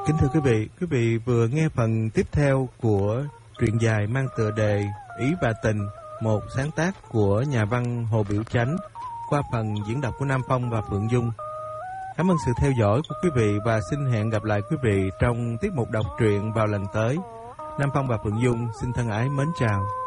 Kính thưa quý vị vừa nghe phần tiếp theo của truyện dài mang tựa đề Ý và Tình, một sáng tác của nhà văn Hồ Biểu Chánh qua phần diễn đọc của Nam Phong và Phượng Dung. Cảm ơn sự theo dõi của quý vị và xin hẹn gặp lại quý vị trong tiết mục đọc truyện vào lần tới. Nam Phong và Phượng Dung xin thân ái mến chào.